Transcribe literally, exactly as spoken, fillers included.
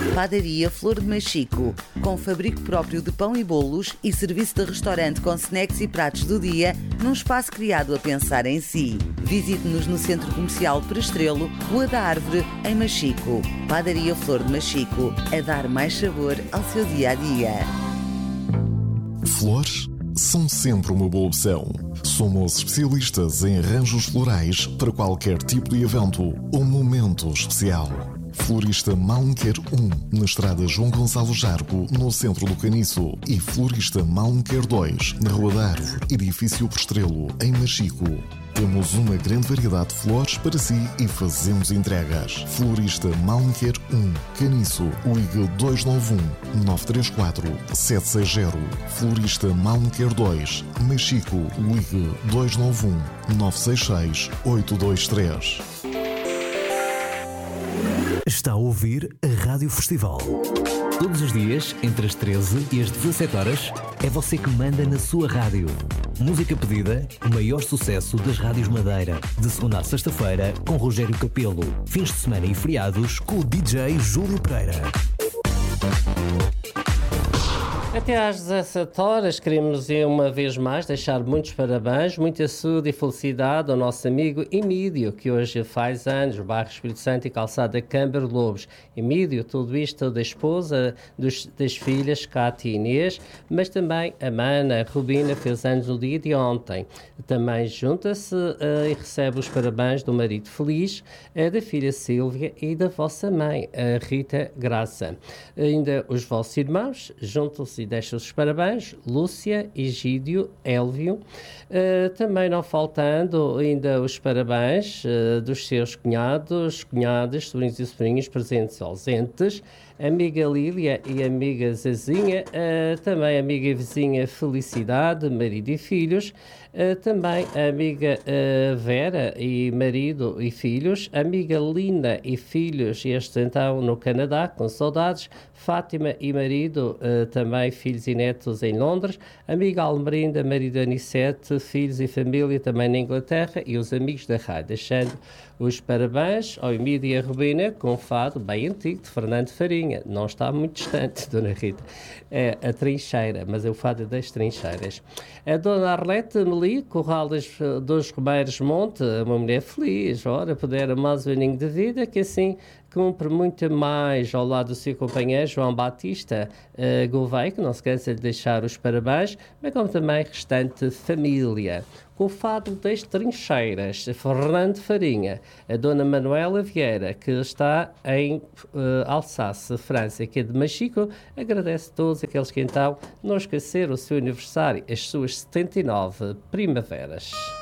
Padaria Flor de Machico, com fabrico próprio de pão e bolos e serviço de restaurante com snacks e pratos do dia, num espaço criado a pensar em si. Visite-nos no Centro Comercial Perestrelo, Rua da Árvore, em Machico. Padaria Flor de Machico, a dar mais sabor ao seu dia-a-dia. Flores são sempre uma boa opção. Somos especialistas em arranjos florais para qualquer tipo de evento ou momento especial. Florista Malmquer um, na estrada João Gonçalo Jargo, no centro do Caniço. E Florista Malmquer dois, na Rua da Árvore, edifício Perestrelo, em Machico. Temos uma grande variedade de flores para si e fazemos entregas. Florista Malmquer um, Caniço, ligue dois nove um, nove três quatro, sete seis zero. Florista Malmquer dois, Machico, ligue dois nove um, nove seis seis, oito dois três. Está a ouvir a Rádio Festival. Todos os dias, entre as treze e as dezassete horas, é você que manda na sua rádio. Música pedida, o maior sucesso das rádios Madeira. De segunda a sexta-feira, com Rogério Capelo. Fins de semana e feriados, com o D J Júlio Pereira. Até às dezassete horas queremos uma vez mais deixar muitos parabéns, muita saúde e felicidade ao nosso amigo Emílio, que hoje faz anos, bairro Espírito Santo e calçada Câmara Lobos. Emílio, tudo isto da esposa, dos, das filhas Cátia e Inês, mas também a Mana, a Rubina, fez anos no dia de ontem. Também junta-se uh, e recebe os parabéns do marido feliz, uh, da filha Sílvia e da vossa mãe, a Rita Graça. Ainda os vossos irmãos juntam-se e deixam os parabéns, Lúcia, Egídio, Élvio, uh, também não faltando ainda os parabéns uh, dos seus cunhados, cunhadas, sobrinhos e sobrinhos presentes e ausentes, amiga Lília e amiga Zezinha, uh, também amiga e vizinha Felicidade, marido e filhos, uh, também a amiga uh, Vera e marido e filhos, amiga Linda e filhos, este então no Canadá, com saudades, Fátima e marido, uh, também filhos e netos em Londres, amiga Almerinda, marido Anissete, filhos e família também na Inglaterra e os amigos da rádio, deixando os parabéns ao Emílio e a Rubina com um fado bem antigo de Fernando Farinha, não está muito distante, Dona Rita, é a Trincheira, mas é o fado das Trincheiras. A Dona Arlete Meli, Corral dos, dos Romeiros Monte, uma mulher feliz, ora, puder mais um aninho de vida, que assim cumpre muito mais ao lado do seu companheiro João Batista uh, Gouveia, que não se cansa de deixar os parabéns, mas como também restante família. Com o fado das Trincheiras, Fernando Farinha, a Dona Manuela Vieira, que está em uh, Alsáce, França, que é de Machico, agradece a todos aqueles que então não esqueceram o seu aniversário, as suas setenta e nove primaveras.